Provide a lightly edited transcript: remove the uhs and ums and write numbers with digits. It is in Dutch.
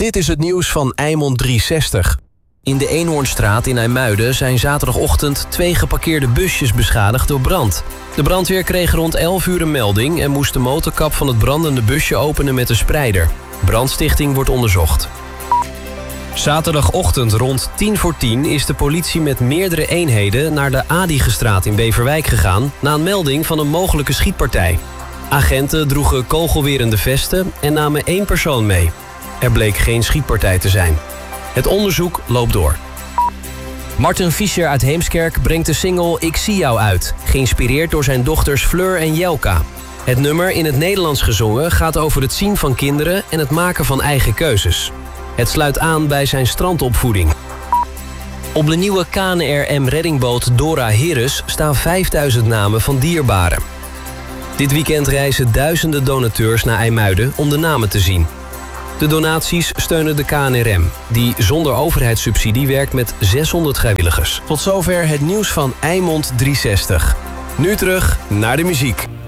Dit is het nieuws van Eimond 360. In de Eenhoornstraat in IJmuiden zijn zaterdagochtend 2 geparkeerde busjes beschadigd door brand. De brandweer kreeg rond 11 uur een melding en moest de motorkap van het brandende busje openen met een spreider. Brandstichting wordt onderzocht. Zaterdagochtend rond 10:10 is de politie met meerdere eenheden naar de Adigestraat in Beverwijk gegaan na een melding van een mogelijke schietpartij. Agenten droegen kogelwerende vesten en namen 1 persoon mee. Er bleek geen schietpartij te zijn. Het onderzoek loopt door. Martin Fischer uit Heemskerk brengt de single Ik zie jou uit, geïnspireerd door zijn dochters Fleur en Jelka. Het nummer, in het Nederlands gezongen, gaat over het zien van kinderen en het maken van eigen keuzes. Het sluit aan bij zijn strandopvoeding. Op de nieuwe KNRM-reddingboot Dora Heres staan 5000 namen van dierbaren. Dit weekend reizen duizenden donateurs naar IJmuiden om de namen te zien. De donaties steunen de KNRM, die zonder overheidssubsidie werkt met 600 vrijwilligers. Tot zover het nieuws van Eimond 360. Nu terug naar de muziek.